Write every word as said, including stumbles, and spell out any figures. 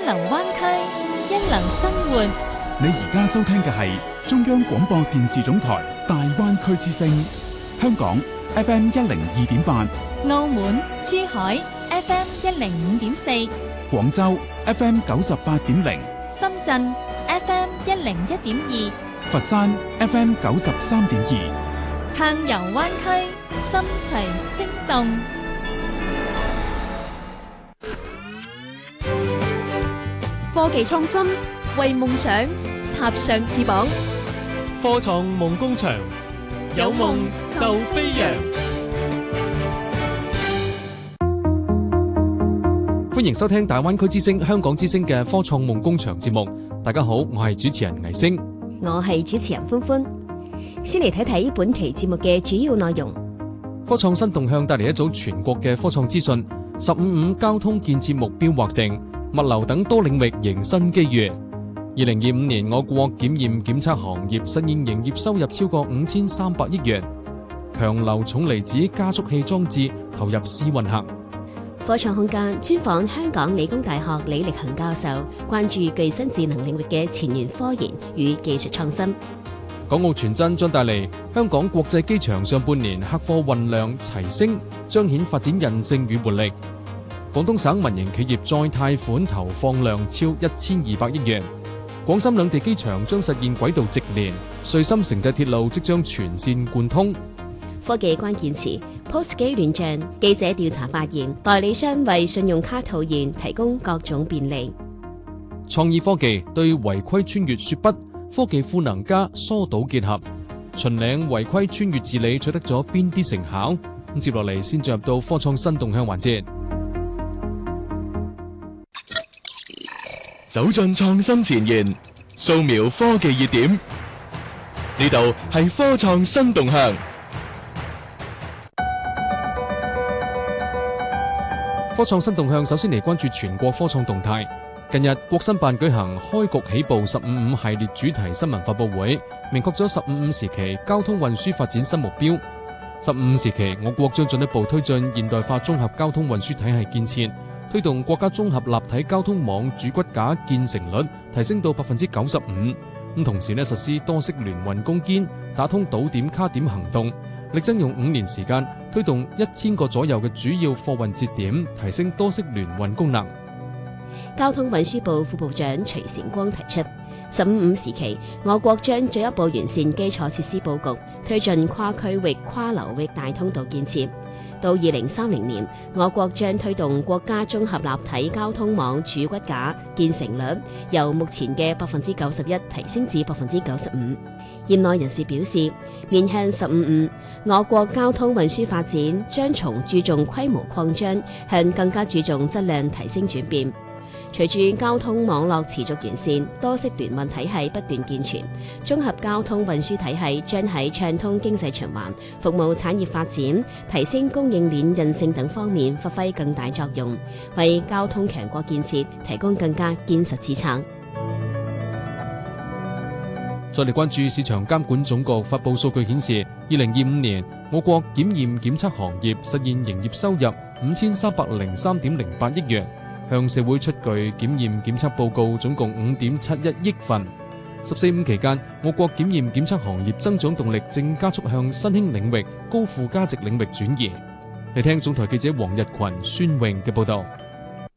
流灣區，一流生活。 你而家收聽嘅係中央廣播電視總台大灣區之聲，香港 F M 一零二點八， 澳門、珠海 F M 一零五點四， 廣州 F M 九十八點零， 深圳 F M 一零一點二， 佛山 F M 九十三點二， 暢遊灣區，心隨聲動。 科技創新，為夢想插上翅膀。 科創夢工場，有夢就飛揚。歡迎收聽大灣區之聲、香港之聲嘅科創夢工場節目。大家好，我係主持人倪星， 我係主持人歡歡。先嚟睇睇本期節目嘅主要內容。 科創新動向帶嚟一組全國嘅科創資訊，十五五交通建設目標劃定，物流等多領域迎新機遇。二零二五年我國檢驗檢測行業實現營業收入超過五千三百億元。強流重離子加速器裝置投入試運行。 科創空間專訪香港理工大學李力恒教授，關注具新智能領域嘅前沿科研與技術創新。 港澳傳真將帶嚟香港國際機場上半年客貨運量齊升，彰顯發展韌性與活力。廣東省民營企業再貸款投放量超一千二百億元。廣深兩地機場將實現軌道直連，穗深城際鐵路即將全線貫通。 科技關鍵詞 P O S 機亂象，記者調查發現，代理商為信用卡套現提供各種便利。 創意科技對違規穿越說不，科技賦能加疏導結合。秦嶺違規穿越治理取得咗邊啲成效？咁接落嚟先進入到科創新動向環節。 走進創新前沿，掃描科技熱點，呢度係科創新動向。 科創新動向首先嚟關注全國科創動態。近日國新辦舉行開局起步十五五系列主題新聞發佈會，明確咗十五五時期交通運輸發展新目標。十五五時期，我國將進一步推進現代化綜合交通運輸體系建設，推動國家綜合立體交通網主骨架建成率提升到百分之九十五。咁同時呢，實施多式聯運攻堅，打通島點卡點行動，力爭用五年時間推動一千個左右嘅主要貨運節點，提升多式聯運功能。 交通運輸部副部長徐成光提出，十五五時期，我國將進一步完善基礎設施佈局，推進跨區域、跨流域大通道建設。到二零三零年，我國將推動國家綜合立體交通網主骨架建成率由目前嘅百分之九十一提升至百分之九十五。業內人士表示，面向十五五，我國交通運輸發展將從注重規模擴張向更加注重質量提升轉變。隨住交通網絡持續完善，多式聯運體系不斷健全，綜合交通運輸體系將喺暢通經濟循環、服務產業發展、提升供應鏈韌性等方面發揮更大作用，為交通強國建設提供更加堅實支撐。 再嚟關注市場監管總局發佈數據顯示，二零二五年我國檢驗檢測行業實現營業收入五千三百零三點零八億元。向社會出具檢驗檢測報告總共五點七一億份。十四五期間，我國檢驗檢測行業增長動力正加速向新興領域、高附加值領域轉移。嚟聽總台記者黃日群、孫穎嘅報道。